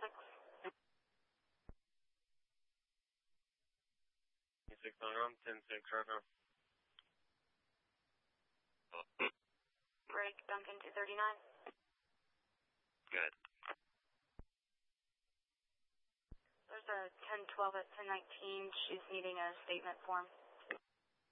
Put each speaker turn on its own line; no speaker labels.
6 on 10-6, right now.
Break, Duncan 239.
Good.
There's a 1012 at 1019. She's needing a statement form.